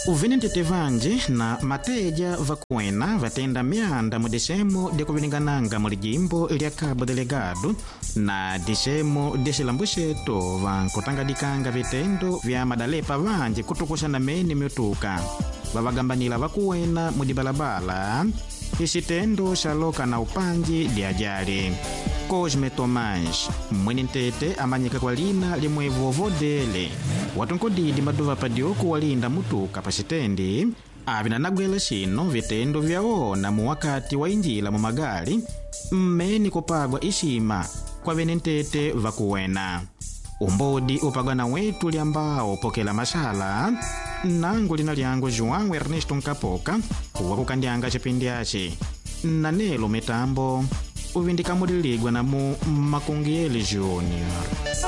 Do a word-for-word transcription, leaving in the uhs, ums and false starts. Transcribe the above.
Uvenentete vanji na mateja vakuena vatenda mianda mu dixemo de kuvilingananga mu lijimbo lya Cabo Delegado na dixemo de xilambuxeto vankutangadikanga vitendo vya madalepa vanji kutukuxana mene myotuka vavagambanila vakuena mu dibalabala ixitendo xa loka na upanji dia ajali. Cosme Tomás mwenentete amanyika kwa lina limwe vovodele watunkodidi maduva padioku walinda mutuka pa xitendi avinanagwela xino vitendo vyaona mu wakati wa injila mu magali mmeni kupagwa ixima kwa venentete vakuwena. Umbodi upagwa na wetu liambao pokela mashala nangu lina liangu João Ernesto Nkapoka wakukandianga chipindi achi nanelo mitambo uvindika mudiligwa na mu Makungieli Junior.